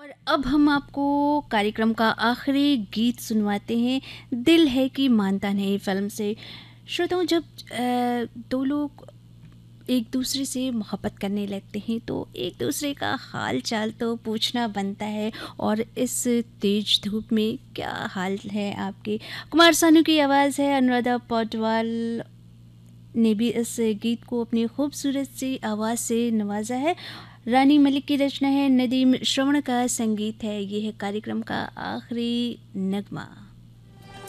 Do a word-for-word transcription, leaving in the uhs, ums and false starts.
और अब हम आपको कार्यक्रम का आखिरी गीत सुनवाते हैं, दिल है कि मानता नहीं फिल्म से। श्रोताओं, जब अ, दो लोग एक दूसरे से मोहब्बत करने लगते हैं तो एक दूसरे का हाल चाल तो पूछना बनता है। और इस तेज धूप में क्या हाल है आपके। कुमार सानू की आवाज़ है, अनुराधा पौडवाल ने भी इस गीत को अपनी खूबसूरत सी आवाज़ से नवाजा है। रानी मलिक की रचना है, नदीम श्रवण का संगीत है। ये है कार्यक्रम का आखिरी नगमा।